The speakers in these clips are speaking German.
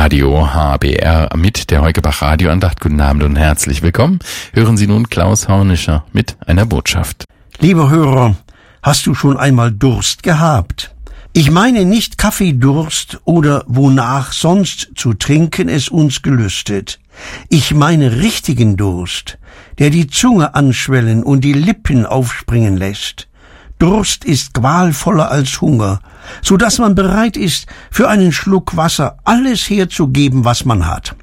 Radio HBR mit der Heukebach Radioandacht. Guten Abend und herzlich willkommen. Hören Sie nun Klaus Hornischer mit einer Botschaft. Lieber Hörer, hast du schon einmal Durst gehabt? Ich meine nicht Kaffeedurst oder wonach sonst zu trinken es uns gelüstet. Ich meine richtigen Durst, der die Zunge anschwellen und die Lippen aufspringen lässt. Durst ist qualvoller als Hunger, so dass man bereit ist, für einen Schluck Wasser alles herzugeben, was man hat.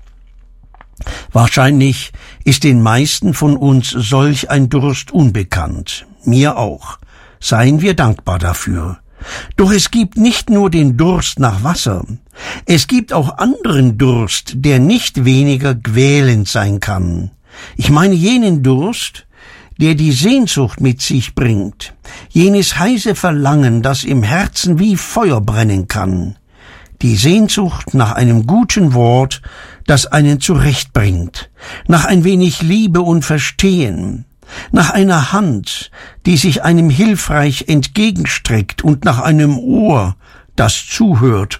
Wahrscheinlich ist den meisten von uns solch ein Durst unbekannt, mir auch. Seien wir dankbar dafür. Doch es gibt nicht nur den Durst nach Wasser, es gibt auch anderen Durst, der nicht weniger quälend sein kann. Ich meine jenen Durst, der die Sehnsucht mit sich bringt, jenes heiße Verlangen, das im Herzen wie Feuer brennen kann, die Sehnsucht nach einem guten Wort, das einen zurechtbringt, nach ein wenig Liebe und Verstehen, nach einer Hand, die sich einem hilfreich entgegenstreckt und nach einem Ohr, das zuhört.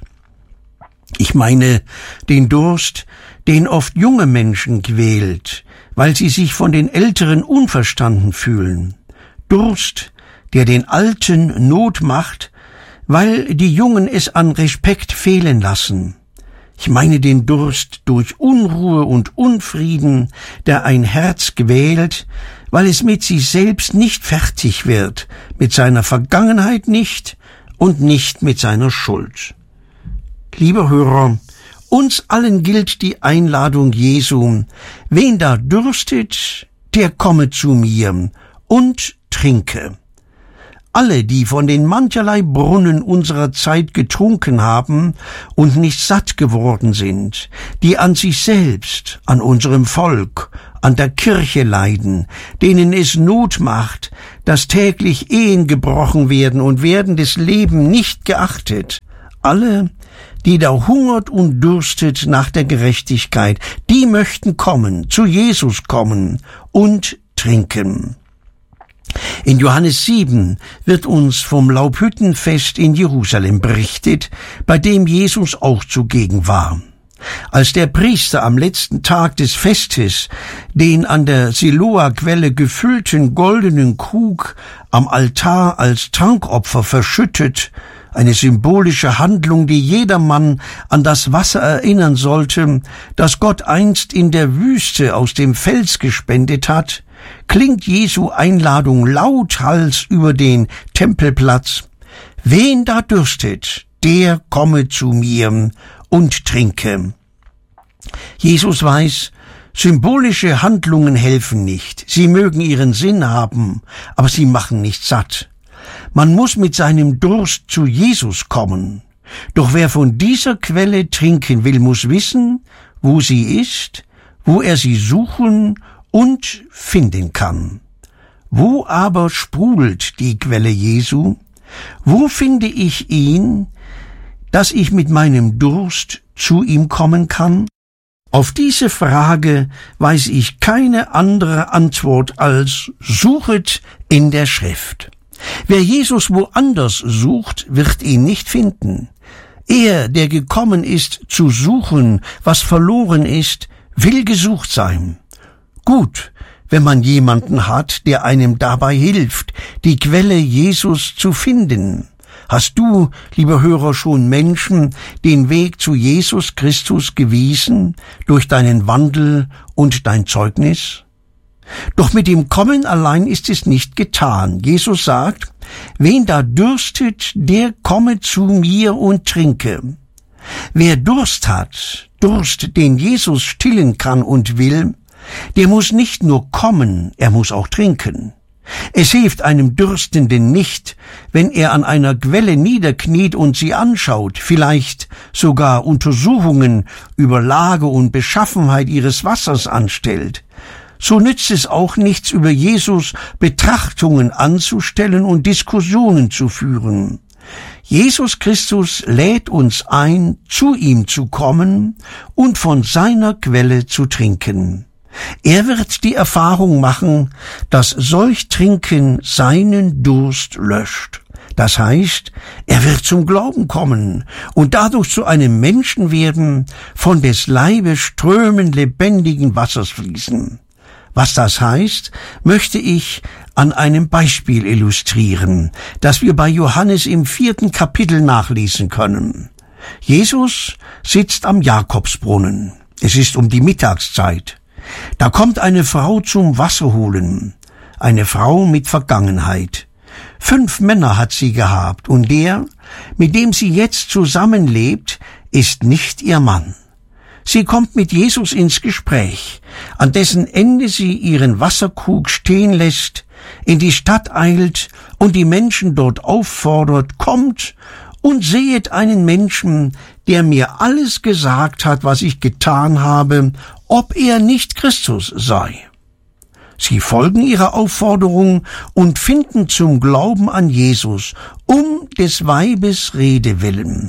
Ich meine den Durst, den oft junge Menschen quält, weil sie sich von den Älteren unverstanden fühlen. Durst, der den Alten Not macht, weil die Jungen es an Respekt fehlen lassen. Ich meine den Durst durch Unruhe und Unfrieden, der ein Herz quält, weil es mit sich selbst nicht fertig wird, mit seiner Vergangenheit nicht und nicht mit seiner Schuld. Lieber Hörer, uns allen gilt die Einladung Jesu: Wen da dürstet, der komme zu mir und trinke. Alle, die von den mancherlei Brunnen unserer Zeit getrunken haben und nicht satt geworden sind, die an sich selbst, an unserem Volk, an der Kirche leiden, denen es Not macht, dass täglich Ehen gebrochen werden und werdendes Leben nicht geachtet, alle, die da hungert und dürstet nach der Gerechtigkeit, die möchten kommen, zu Jesus kommen und trinken. In Johannes 7 wird uns vom Laubhüttenfest in Jerusalem berichtet, bei dem Jesus auch zugegen war. Als der Priester am letzten Tag des Festes den an der Siloa-Quelle gefüllten goldenen Krug am Altar als Trankopfer verschüttet, eine symbolische Handlung, die jedermann an das Wasser erinnern sollte, das Gott einst in der Wüste aus dem Fels gespendet hat, klingt Jesu Einladung lauthals über den Tempelplatz: Wen da dürstet, der komme zu mir und trinke. Jesus weiß, symbolische Handlungen helfen nicht. Sie mögen ihren Sinn haben, aber sie machen nicht satt. Man muss mit seinem Durst zu Jesus kommen. Doch wer von dieser Quelle trinken will, muss wissen, wo sie ist, wo er sie suchen und finden kann. Wo aber sprudelt die Quelle Jesu? Wo finde ich ihn, dass ich mit meinem Durst zu ihm kommen kann? Auf diese Frage weiß ich keine andere Antwort als: Suchet in der Schrift. Wer Jesus woanders sucht, wird ihn nicht finden. Er, der gekommen ist, zu suchen, was verloren ist, will gesucht sein. Gut, wenn man jemanden hat, der einem dabei hilft, die Quelle Jesus zu finden. Hast du, lieber Hörer, schon Menschen den Weg zu Jesus Christus gewiesen durch deinen Wandel und dein Zeugnis? Doch mit dem Kommen allein ist es nicht getan. Jesus sagt: Wen da dürstet, der komme zu mir und trinke. Wer Durst hat, Durst, den Jesus stillen kann und will, der muss nicht nur kommen, er muss auch trinken. Es hilft einem Dürstenden nicht, wenn er an einer Quelle niederkniet und sie anschaut, vielleicht sogar Untersuchungen über Lage und Beschaffenheit ihres Wassers anstellt. So nützt es auch nichts, über Jesus Betrachtungen anzustellen und Diskussionen zu führen. Jesus Christus lädt uns ein, zu ihm zu kommen und von seiner Quelle zu trinken. Er wird die Erfahrung machen, dass solch Trinken seinen Durst löscht, Das heißt, er wird zum Glauben kommen und dadurch zu einem Menschen werden, von des Leibes Strömen lebendigen Wassers fließen. Was das heißt, möchte ich an einem Beispiel illustrieren, das wir bei Johannes im 4. Kapitel nachlesen können. Jesus sitzt am Jakobsbrunnen. Es ist um die Mittagszeit. Da kommt eine Frau zum Wasser holen, eine Frau mit Vergangenheit. 5 Männer hat sie gehabt, und der, mit dem sie jetzt zusammenlebt, ist nicht ihr Mann. Sie kommt mit Jesus ins Gespräch, an dessen Ende sie ihren Wasserkrug stehen lässt, in die Stadt eilt und die Menschen dort auffordert: Kommt und sehet einen Menschen, der mir alles gesagt hat, was ich getan habe, ob er nicht Christus sei. Sie folgen ihrer Aufforderung und finden zum Glauben an Jesus, um des Weibes Rede willen.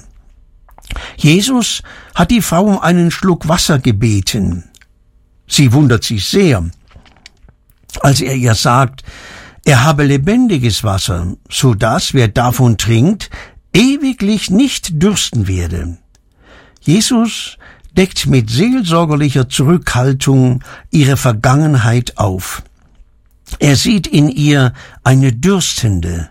Jesus hat die Frau um einen Schluck Wasser gebeten. Sie wundert sich sehr, als er ihr sagt, er habe lebendiges Wasser, so dass, wer davon trinkt, ewiglich nicht dürsten werde. Jesus deckt mit seelsorgerlicher Zurückhaltung ihre Vergangenheit auf. Er sieht in ihr eine dürstende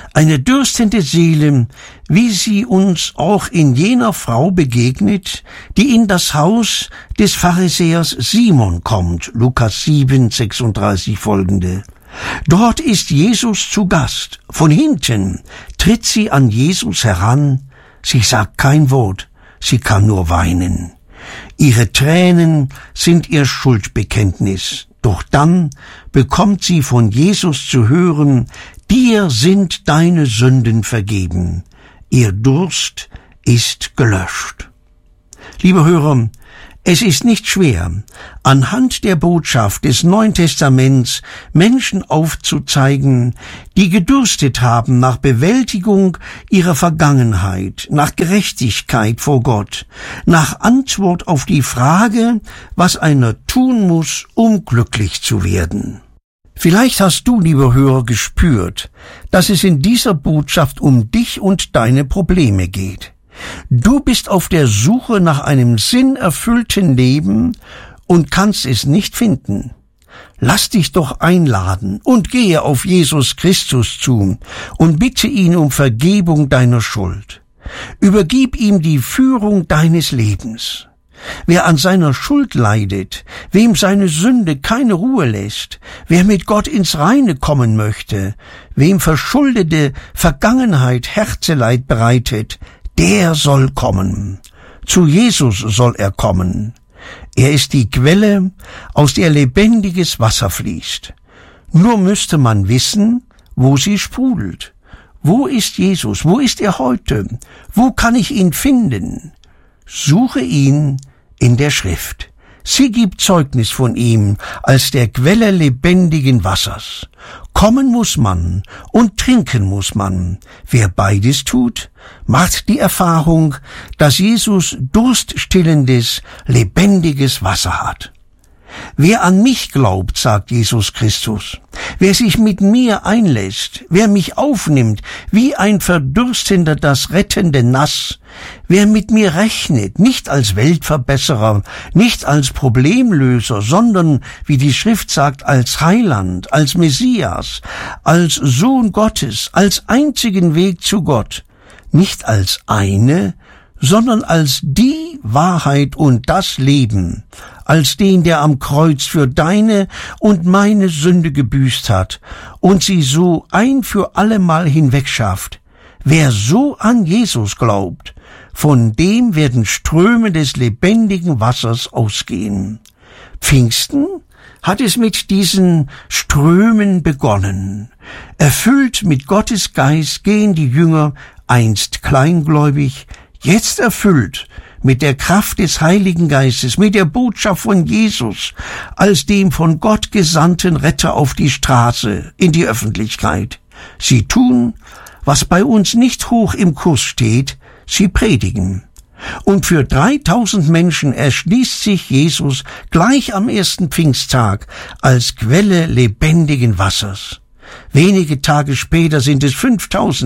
Seele, wie sie uns auch in jener Frau begegnet, die in das Haus des Pharisäers Simon kommt, Lukas 7, 36 folgende. Dort ist Jesus zu Gast. Von hinten tritt sie an Jesus heran. Sie sagt kein Wort, sie kann nur weinen. Ihre Tränen sind ihr Schuldbekenntnis. Doch dann bekommt sie von Jesus zu hören: Dir sind deine Sünden vergeben. Ihr Durst ist gelöscht. Liebe Hörer, es ist nicht schwer, anhand der Botschaft des Neuen Testaments Menschen aufzuzeigen, die gedurstet haben nach Bewältigung ihrer Vergangenheit, nach Gerechtigkeit vor Gott, nach Antwort auf die Frage, was einer tun muss, um glücklich zu werden. Vielleicht hast du, lieber Hörer, gespürt, dass es in dieser Botschaft um dich und deine Probleme geht. Du bist auf der Suche nach einem sinnerfüllten Leben und kannst es nicht finden. Lass dich doch einladen und gehe auf Jesus Christus zu und bitte ihn um Vergebung deiner Schuld. Übergib ihm die Führung deines Lebens. Wer an seiner Schuld leidet, wem seine Sünde keine Ruhe lässt, wer mit Gott ins Reine kommen möchte, wem verschuldete Vergangenheit Herzeleid bereitet, der soll kommen. Zu Jesus soll er kommen. Er ist die Quelle, aus der lebendiges Wasser fließt. Nur müsste man wissen, wo sie sprudelt. Wo ist Jesus? Wo ist er heute? Wo kann ich ihn finden? Suche ihn in der Schrift. Sie gibt Zeugnis von ihm als der Quelle lebendigen Wassers. Kommen muss man und trinken muss man. Wer beides tut, macht die Erfahrung, dass Jesus durststillendes, lebendiges Wasser hat. Wer an mich glaubt, sagt Jesus Christus, wer sich mit mir einlässt, wer mich aufnimmt, wie ein Verdurstender das rettende Nass, wer mit mir rechnet, nicht als Weltverbesserer, nicht als Problemlöser, sondern, wie die Schrift sagt, als Heiland, als Messias, als Sohn Gottes, als einzigen Weg zu Gott, nicht als eine, sondern als die Wahrheit und das Leben, als den, der am Kreuz für deine und meine Sünde gebüßt hat und sie so ein für allemal hinwegschafft. Wer so an Jesus glaubt, von dem werden Ströme des lebendigen Wassers ausgehen. Pfingsten hat es mit diesen Strömen begonnen. Erfüllt mit Gottes Geist gehen die Jünger, einst kleingläubig, jetzt erfüllt mit der Kraft des Heiligen Geistes, mit der Botschaft von Jesus, als dem von Gott gesandten Retter auf die Straße, in die Öffentlichkeit. Sie tun, was bei uns nicht hoch im Kurs steht, sie predigen. Und für 3000 Menschen erschließt sich Jesus gleich am ersten Pfingsttag als Quelle lebendigen Wassers. Wenige Tage später sind es 5000.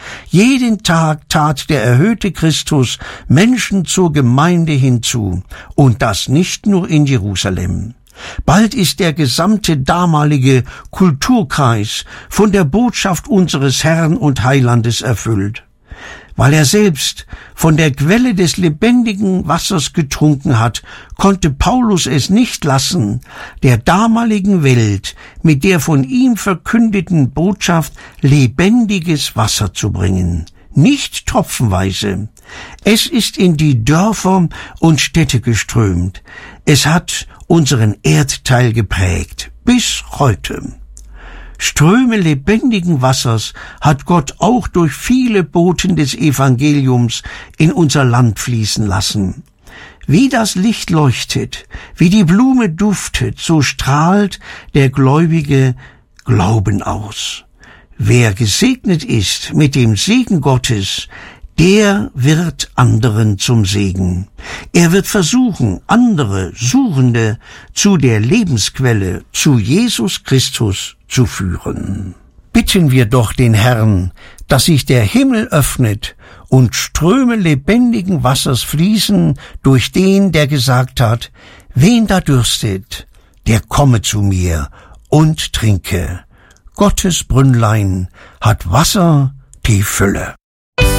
Jeden Tag tat der erhöhte Christus Menschen zur Gemeinde hinzu, und das nicht nur in Jerusalem. Bald ist der gesamte damalige Kulturkreis von der Botschaft unseres Herrn und Heilandes erfüllt. Weil er selbst von der Quelle des lebendigen Wassers getrunken hat, konnte Paulus es nicht lassen, der damaligen Welt mit der von ihm verkündeten Botschaft lebendiges Wasser zu bringen. Nicht tropfenweise. Es ist in die Dörfer und Städte geströmt. Es hat unseren Erdteil geprägt, bis heute. Ströme lebendigen Wassers hat Gott auch durch viele Boten des Evangeliums in unser Land fließen lassen. Wie das Licht leuchtet, wie die Blume duftet, so strahlt der gläubige Glauben aus. Wer gesegnet ist mit dem Segen Gottes, der wird anderen zum Segen. Er wird versuchen, andere Suchende zu der Lebensquelle, zu Jesus Christus zu führen. Bitten wir doch den Herrn, dass sich der Himmel öffnet und Ströme lebendigen Wassers fließen durch den, der gesagt hat, wen da dürstet, der komme zu mir und trinke. Gottes Brünnlein hat Wasser die Fülle.